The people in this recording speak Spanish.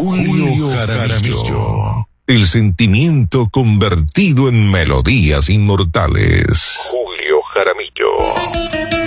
Julio Jaramillo. El sentimiento convertido en melodías inmortales. Julio Jaramillo.